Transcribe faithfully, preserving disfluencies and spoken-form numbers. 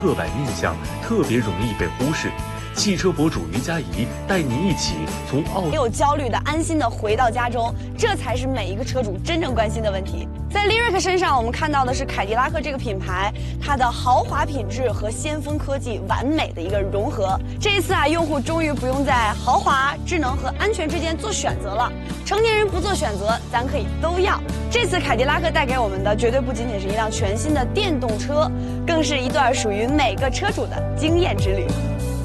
刻板印象特别容易被忽视。汽车博主于佳怡带您一起从奥没有焦虑的、安心的回到家中，这才是每一个车主真正关心的问题。在 Lyriq 身上，我们看到的是凯迪拉克这个品牌，它的豪华品质和先锋科技完美的一个融合。这一次啊，用户终于不用在豪华、智能和安全之间做选择了。成年人不做选择，咱可以都要。这次凯迪拉克带给我们的，绝对不仅仅是一辆全新的电动车，更是一段属于每个车主的惊艳之旅。